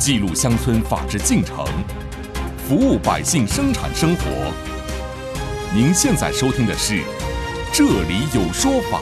记录乡村法治进程，服务百姓生产生活。您现在收听的是《这里有说法》。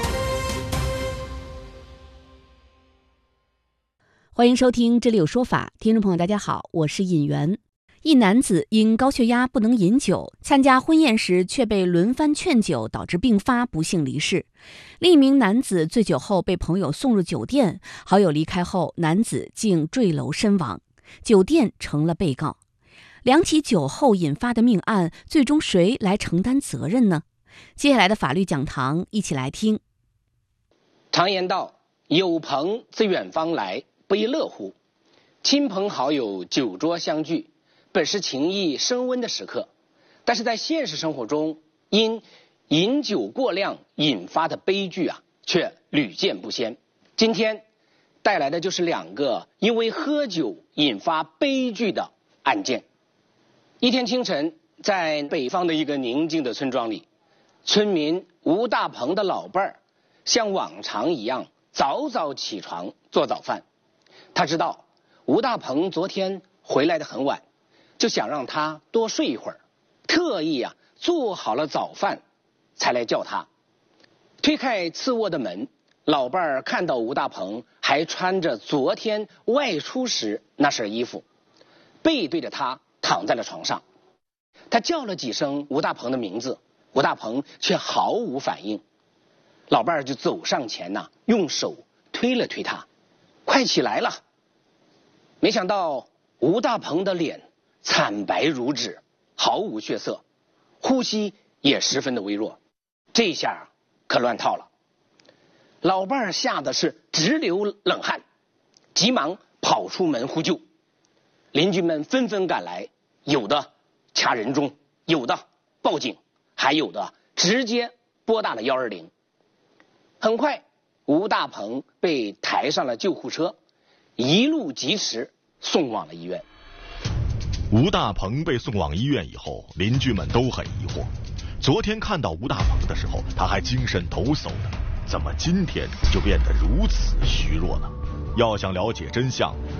欢迎收听《这里有说法》，听众朋友大家好，我是尹媛。一男子因高血压不能饮酒，参加婚宴时却被轮番劝酒，导致病发，不幸离世。另一名男子醉酒后被朋友送入酒店，好友离开后，男子竟坠楼身亡，酒店成了被告。两起酒后引发的命案，最终谁来承担责任呢？接下来的法律讲堂，一起来听。 常言道，有朋自远方来，不亦乐乎。亲朋好友酒桌相聚，本是情谊升温的时刻，但是在现实生活中，因饮酒过量引发的悲剧却屡见不鲜。今天带来的就是两个因为喝酒引发悲剧的案件。一天清晨，在北方的一个宁静的村庄里，村民吴大鹏的老伴儿像往常一样早早起床做早饭。他知道吴大鹏昨天回来的很晚，就想让他多睡一会儿，特意做好了早饭才来叫他。推开次卧的门，老伴儿看到吴大鹏还穿着昨天外出时那身衣服，背对着他躺在了床上。他叫了几声吴大鹏的名字，吴大鹏却毫无反应。老伴儿就走上前用手推了推他，快起来了。没想到吴大鹏的脸惨白如纸，毫无血色，呼吸也十分的微弱。这下可乱套了。老伴儿吓得是直流冷汗，急忙跑出门呼救。邻居们纷纷赶来，有的掐人中，有的报警，还有的直接拨打了120。很快，吴大鹏被抬上了救护车，一路疾驰送往了医院。 吴大鹏被送往医院以后，邻居们都很疑惑。昨天看到吴大鹏的时候，他还精神抖擞的，怎么今天就变得如此虚弱了？要想了解真相，